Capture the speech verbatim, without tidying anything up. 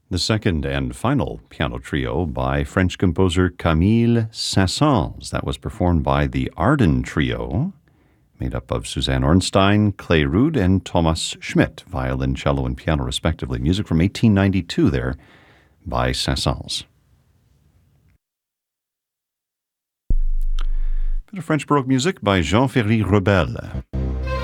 The second and final piano trio by French composer Camille Saint-Saëns. That was performed by the Arden Trio, made up of Suzanne Ornstein, Clay Rude, and Thomas Schmidt, violin, cello, and piano, respectively. Music from eighteen ninety-two there by Saint-Saëns. Bit of French Baroque music by Jean-Ferry Rebel.